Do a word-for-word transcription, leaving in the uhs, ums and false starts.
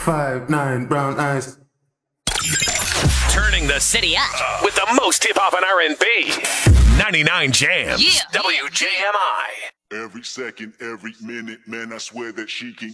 five nine brown eyes. Turning the city up with the most hip hop and R and B. ninety-nine Jams. Yeah. W J M I. Every second, every minute, man, I swear that she can